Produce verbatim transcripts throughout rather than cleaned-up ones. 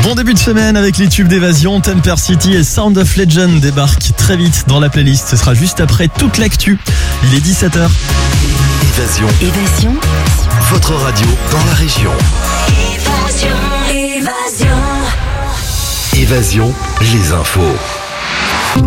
Bon début de semaine avec les tubes d'Évasion. Temper City et Sound of Legend débarquent très vite dans la playlist. Ce sera juste après toute l'actu. Il est dix-sept heures. Évasion. Évasion. Votre radio dans la région. Évasion. Évasion. Évasion, les infos.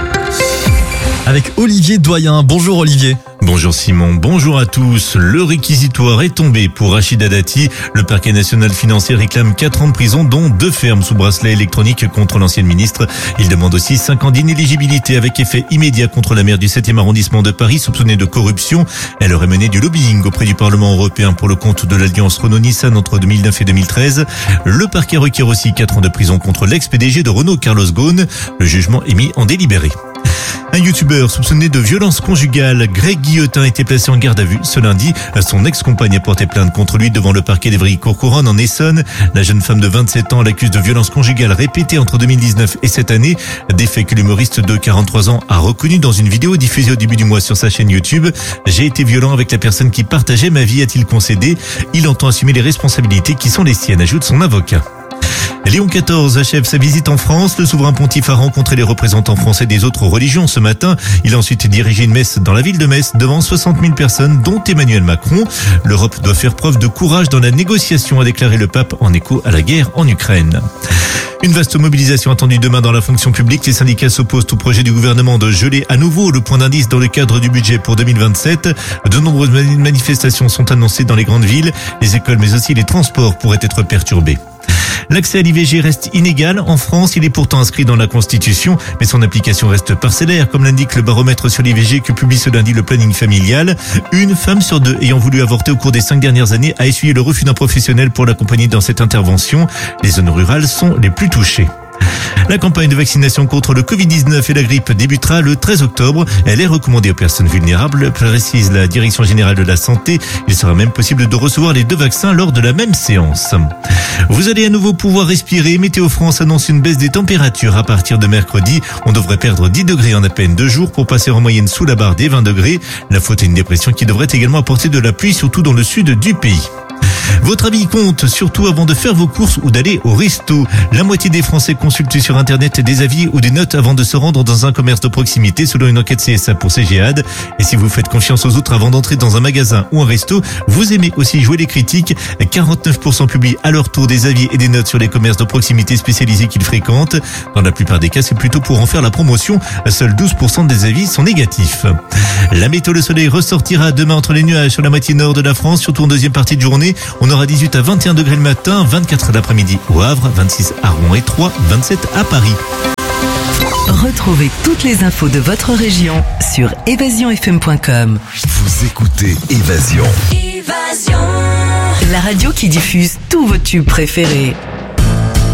Avec Olivier Doyen. Bonjour Olivier. Bonjour Simon, bonjour à tous. Le réquisitoire est tombé pour Rachida Dati. Le parquet national financier réclame quatre ans de prison, dont deux fermes sous bracelet électronique contre l'ancienne ministre. Il demande aussi cinq ans d'inéligibilité avec effet immédiat contre la maire du septième arrondissement de Paris, soupçonnée de corruption. Elle aurait mené du lobbying auprès du Parlement européen pour le compte de l'alliance Renault-Nissan entre deux mille neuf et deux mille treize. Le parquet requiert aussi quatre ans de prison contre l'ex-P D G de Renault, Carlos Ghosn. Le jugement est mis en délibéré. Un youtubeur soupçonné de violence conjugale, Greg Guillotin, a été placé en garde à vue ce lundi. Son ex-compagne a porté plainte contre lui devant le parquet d'Évry-Courcouronnes en Essonne. La jeune femme de vingt-sept ans l'accuse de violence conjugale répétée entre deux mille dix-neuf et cette année. Des faits que l'humoriste de quarante-trois ans a reconnu dans une vidéo diffusée au début du mois sur sa chaîne YouTube. J'ai été violent avec la personne qui partageait ma vie, a-t-il concédé. Il entend assumer les responsabilités qui sont les siennes, ajoute son avocat. Léon quatorze achève sa visite en France. Le souverain pontife a rencontré les représentants français des autres religions ce matin. Il a ensuite dirigé une messe dans la ville de Metz devant soixante mille personnes, dont Emmanuel Macron. L'Europe doit faire preuve de courage dans la négociation, a déclaré le pape en écho à la guerre en Ukraine. Une vaste mobilisation attendue demain dans la fonction publique. Les syndicats s'opposent au projet du gouvernement de geler à nouveau le point d'indice dans le cadre du budget pour deux mille vingt-sept. De nombreuses manifestations sont annoncées dans les grandes villes. Les écoles mais aussi les transports pourraient être perturbés. L'accès à l'I V G reste inégal en France. Il est pourtant inscrit dans la Constitution, mais son application reste parcellaire, comme l'indique le baromètre sur l'I V G que publie ce lundi le planning familial. Une femme sur deux ayant voulu avorter au cours des cinq dernières années a essuyé le refus d'un professionnel pour l'accompagner dans cette intervention. Les zones rurales sont les plus touchées. La campagne de vaccination contre le covid dix-neuf et la grippe débutera le treize octobre. Elle est recommandée aux personnes vulnérables, précise la Direction générale de la santé. Il sera même possible de recevoir les deux vaccins lors de la même séance. Vous allez à nouveau pouvoir respirer. Météo France annonce une baisse des températures à partir de mercredi. On devrait perdre dix degrés en à peine deux jours pour passer en moyenne sous la barre des vingt degrés. La faute est une dépression qui devrait également apporter de la pluie, surtout dans le sud du pays. Votre avis compte, surtout avant de faire vos courses ou d'aller au resto. La moitié des Français consultent sur Internet des avis ou des notes avant de se rendre dans un commerce de proximité, selon une enquête C S A pour Cegéad. Et si vous faites confiance aux autres avant d'entrer dans un magasin ou un resto, vous aimez aussi jouer les critiques. quarante-neuf pour cent publient à leur tour des avis et des notes sur les commerces de proximité spécialisés qu'ils fréquentent. Dans la plupart des cas, c'est plutôt pour en faire la promotion. Seuls douze pour cent des avis sont négatifs. La météo, le soleil ressortira demain entre les nuages sur la moitié nord de la France, surtout en deuxième partie de journée. On aura dix-huit à vingt et un degrés le matin, vingt-quatre l'après-midi au Havre, vingt-six à Rouen et Troyes, vingt-sept à Paris. Retrouvez toutes les infos de votre région sur évasion f m point com. Vous écoutez Évasion. Évasion. La radio qui diffuse tous vos tubes préférés.